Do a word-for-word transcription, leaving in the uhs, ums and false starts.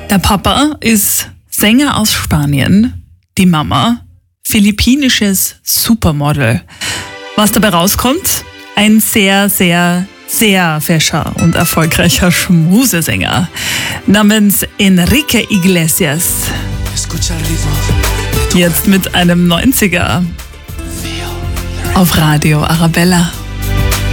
Der Papa ist Sänger aus Spanien, die Mama philippinisches Supermodel. Was dabei rauskommt? Ein sehr, sehr, sehr fescher und erfolgreicher Schmusesänger namens Enrique Iglesias. Jetzt mit einem neunziger auf Radio Arabella.